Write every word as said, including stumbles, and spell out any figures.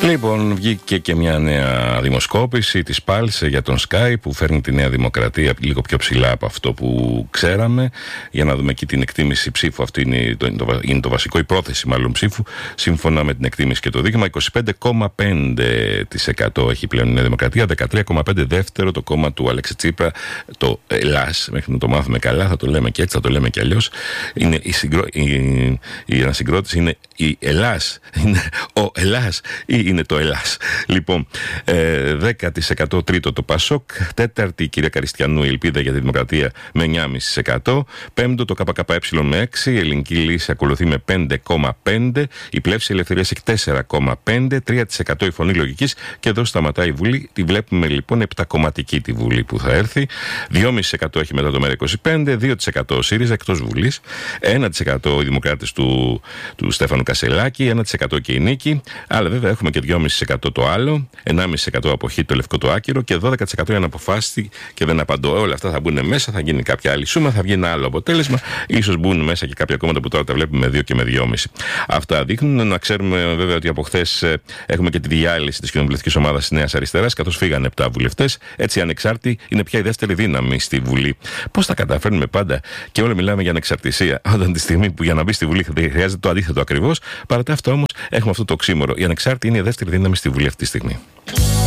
Λοιπόν, βγήκε και μια νέα δημοσκόπηση της Pulse για τον Sky που φέρνει τη Νέα Δημοκρατία λίγο πιο ψηλά από αυτό που ξέραμε. Για να δούμε εκεί την εκτίμηση ψήφου. Αυτή είναι το, είναι το, είναι το βασικό, η πρόθεση μάλλον ψήφου. Σύμφωνα με την εκτίμηση και το δείγμα, είκοσι πέντε κόμμα πέντε τοις εκατό έχει πλέον η Νέα Δημοκρατία, δεκατρία κόμμα πέντε τοις εκατό δεύτερο το κόμμα του Αλέξη Τσίπρα, το ΕΛΑΣ. Μέχρι να το μάθουμε καλά, θα το λέμε και έτσι, θα το λέμε και αλλιώς. Είναι η, συγκρό... η... η ανασυγκρότηση είναι η ΕΛΑΣ, είναι ο ΕΛΑΣ ή είναι το ΕΛΑΣ. Λοιπόν, ε, δέκα τοις εκατό τρίτο το ΠΑΣΟΚ, τέταρτη η κυρία Καριστιανού η Ελπίδα για τη Δημοκρατία με εννιά κόμμα πέντε τοις εκατό, πέμπτο το ΚΚΕ με έξι, η Ελληνική Λύση ακολουθεί με πέντε κόμμα πέντε τοις εκατό, η Πλεύση Ελευθερίας έχει τέσσερα κόμμα πέντε τοις εκατό, τρία τοις εκατό η Φωνή Λογικής και εδώ σταματάει η Βουλή. Τη βλέπουμε λοιπόν επτακομματική τη Βουλή που θα έρθει. δύο κόμμα πέντε τοις εκατό έχει μετά το ΜΕΡΑ είκοσι πέντε, δύο τοις εκατό ο ΣΥΡΙΖΑ εκτός Βουλής, ένα τοις εκατό οι Δημοκράτες του, του Στέφανου Κασελάκη, ένα τοις εκατό και η Νίκη. Αλλά βέβαια έχουμε και δυόμισι τοις εκατό το άλλο, ενάμισι τοις εκατό αποχή το Λευκό το Άκυρο και δώδεκα τοις εκατό η αναποφάσιστη και δεν απαντώ. Όλα αυτά θα μπουν μέσα, θα γίνει κάποια άλλη σούμα, θα βγει ένα άλλο αποτέλεσμα. Ίσως μπουν μέσα και κάποια κόμματα που τώρα τα βλέπουμε με δύο και με δυόμισι. Αυτά δείχνουν. Να ξέρουμε βέβαια ότι από χθες έχουμε και τη διάλυση της κοινοβουλευτικής ομάδας της Νέας Αριστεράς, καθώς φύγανε επτά βουλευτές. Έτσι, οι ανεξάρτητοι είναι πια η δεύτερη δύναμη στη Βουλή. Πώς τα καταφέρνουμε πάντα και όλοι μιλάμε για ανεξαρτησία, όταν τη στιγμή που για να μπει στη Βουλή χρειάζεται το αντίθετο ακριβώς. Παρά τα αυτά όμως έχουμε αυτό το οξύμορο. Η ανεξάρτητη είναι η δεύτερη δύναμη στη Βουλή αυτή τη στιγμή.